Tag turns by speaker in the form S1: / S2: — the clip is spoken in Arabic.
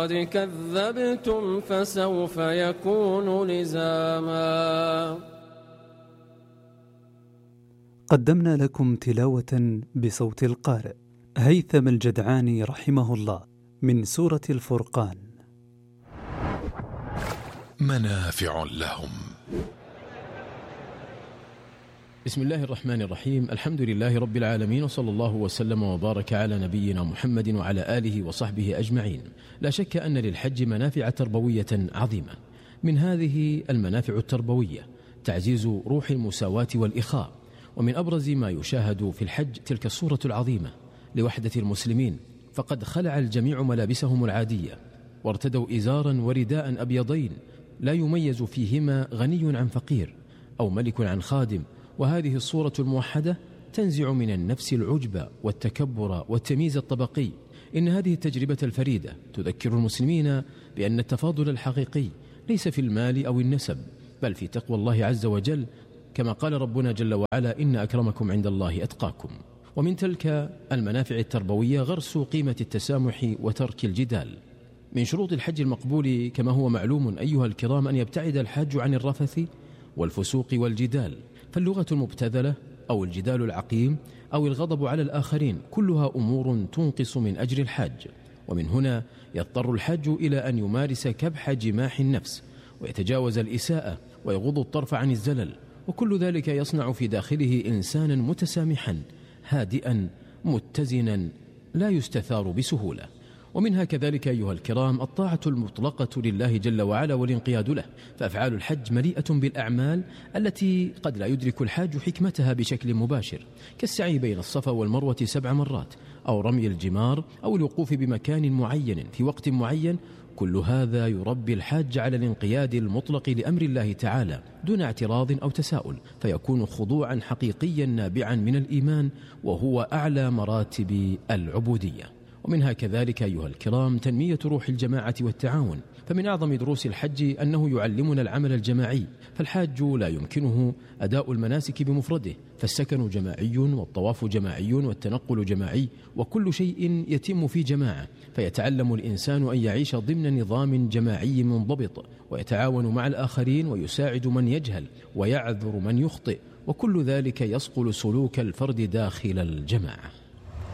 S1: قد كذبتم فسوف يكون لزاما.
S2: قدمنا لكم تلاوة بصوت القارئ هيثم الجدعاني رحمه الله من سورة الفرقان.
S3: منافع لهم.
S4: بسم الله الرحمن الرحيم. الحمد لله رب العالمين، وصلى الله وسلم وبارك على نبينا محمد وعلى آله وصحبه أجمعين. لا شك أن للحج منافع تربوية عظيمة. من هذه المنافع التربوية تعزيز روح المساواة والإخاء، ومن أبرز ما يشاهد في الحج تلك الصورة العظيمة لوحدة المسلمين، فقد خلع الجميع ملابسهم العادية وارتدوا إزارا ورداء أبيضين لا يميز فيهما غني عن فقير أو ملك عن خادم. وهذه الصورة الموحدة تنزع من النفس العجب والتكبر والتمييز الطبقي. إن هذه التجربة الفريدة تذكر المسلمين بأن التفاضل الحقيقي ليس في المال أو النسب، بل في تقوى الله عز وجل، كما قال ربنا جل وعلا: إن أكرمكم عند الله أتقاكم. ومن تلك المنافع التربوية غرس قيمة التسامح وترك الجدال. من شروط الحج المقبول كما هو معلوم أيها الكرام أن يبتعد الحاج عن الرفث والفسوق والجدال، فاللغة المبتذلة أو الجدال العقيم أو الغضب على الآخرين كلها أمور تنقص من أجر الحاج. ومن هنا يضطر الحاج إلى أن يمارس كبح جماح النفس ويتجاوز الإساءة ويغض الطرف عن الزلل، وكل ذلك يصنع في داخله إنسانا متسامحا هادئا متزنا لا يستثار بسهولة. ومنها كذلك أيها الكرام الطاعة المطلقة لله جل وعلا والانقياد له، فأفعال الحج مليئة بالأعمال التي قد لا يدرك الحاج حكمتها بشكل مباشر، كالسعي بين الصفا والمروة 7 مرات، أو رمي الجمار، أو الوقوف بمكان معين في وقت معين. كل هذا يربي الحاج على الانقياد المطلق لأمر الله تعالى دون اعتراض أو تساؤل، فيكون خضوعا حقيقيا نابعا من الإيمان، وهو أعلى مراتب العبودية. ومنها كذلك أيها الكرام تنمية روح الجماعة والتعاون، فمن أعظم دروس الحج أنه يعلمنا العمل الجماعي، فالحاج لا يمكنه أداء المناسك بمفرده، فالسكن جماعي والطواف جماعي والتنقل جماعي، وكل شيء يتم في جماعة، فيتعلم الإنسان أن يعيش ضمن نظام جماعي منضبط، ويتعاون مع الآخرين ويساعد من يجهل ويعذر من يخطئ، وكل ذلك يصقل سلوك الفرد داخل الجماعة.